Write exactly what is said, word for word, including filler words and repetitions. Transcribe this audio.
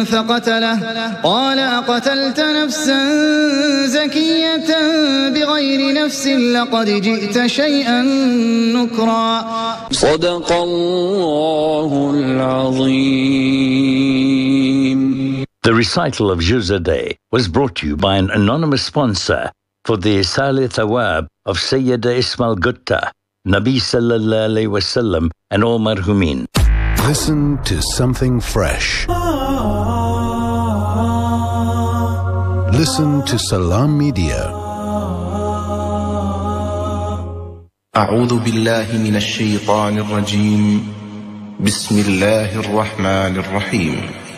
فقتله قال أقتلت نفسا زكية بغير نفس لقد جئت شيئا نكرا صدق الله العظيم. The recital of Juzadeh was brought to you by an anonymous sponsor for the Isali Thawab of Sayyida Ismail Gutta, Nabi Sallallahu Alaihi Wasallam and all marhumin. Listen to something fresh. Listen to Salam Media. أعوذ بالله من الشيطان الرجيم. بسم الله الرحمن الرحيم.